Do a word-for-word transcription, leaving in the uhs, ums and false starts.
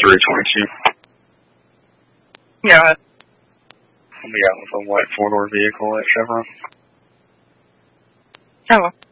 three twenty-two. Yeah. I'll be out with a white four-door vehicle at Chevron. Oh.